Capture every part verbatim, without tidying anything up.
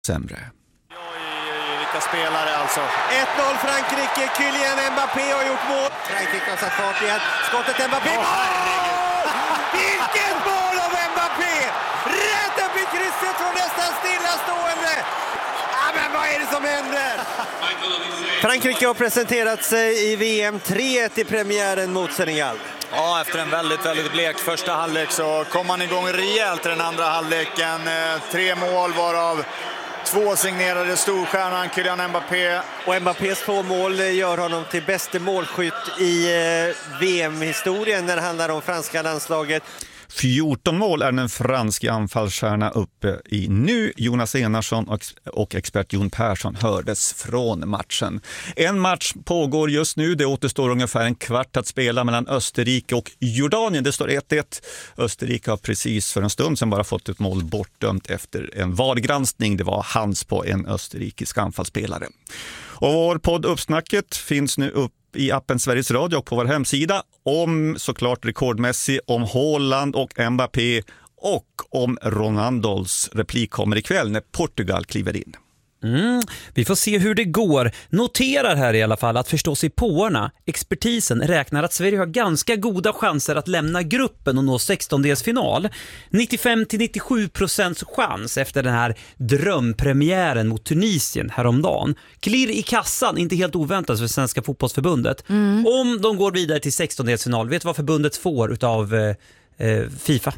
sämre. Oj, vilka spelare alltså. ett noll Frankrike, Kylian Mbappé har gjort mål. Frankrike har satt fart igen. Skottet Mbappé. Oh, vilket mål av Mbappé! Rätt upp i krysset från nästan stillastående. Ja, men vad är det som händer? Frankrike har presenterat sig i V M tre ett i premiären mot Senegal. Ja, efter en väldigt, väldigt blek första halvlek så kom man igång rejält i den andra halvleken. Tre mål varav två signerade storstjärnan Kylian Mbappé. Och Mbappés två mål gör honom till bäste målskytt i V M-historien när det handlar om franska landslaget. fjorton mål är den franska anfallsstjärna uppe i nu. Jonas Enarsson och, och expert Jon Persson hördes från matchen. En match pågår just nu. Det återstår ungefär en kvart att spela mellan Österrike och Jordanien. Det står ett ett. Österrike har precis för en stund sedan bara fått ett mål bortdömt efter en VAR-granskning. Det var hands på en österrikisk anfallsspelare. Och vår podd Uppsnacket finns nu upp i appen Sveriges Radio och på vår hemsida om såklart rekordmässig, om Haaland och Mbappé och om Ronaldos replik kommer ikväll när Portugal kliver in. Mm, vi får se hur det går. Noterar här i alla fall att förstås i påarna, expertisen räknar att Sverige har ganska goda chanser att lämna gruppen och nå sextondelsfinal. nittiofem till nittiosju procents chans efter den här drömpremiären mot Tunisien häromdagen. Klirr i kassan, inte helt oväntat för Svenska fotbollsförbundet. Mm. Om de går vidare till sextondelsfinal, vet du vad förbundet får utav eh, eh, FIFA?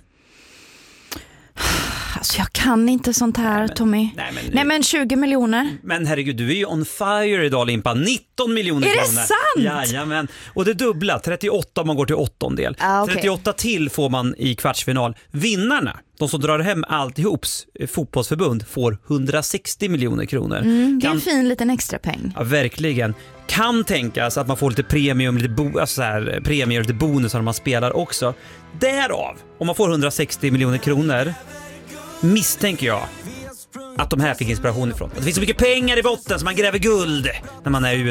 Alltså jag kan inte sånt här, nej, men, Tommy. Nej men, nej men tjugo miljoner. Men herregud, du är ju on fire idag, Limpa. nitton miljoner kronor. Är kronor. det sant? Jajamän. Och det dubbla, trettioåtta om man går till åttondel. Ah, okay. trettioåtta till får man i kvartsfinal. Vinnarna, de som drar hem alltihops fotbollsförbund, får hundrasextio miljoner kronor. Mm, det är en fin liten extra peng. Ja, verkligen. Kan tänkas att man får lite premium, lite bo- alltså så här, premier och lite bonusar när man spelar också. Därav, om man får hundrasextio miljoner kronor, misstänker jag att de här fick inspiration ifrån. Att det finns så mycket pengar i botten som man gräver guld när man är i U S A.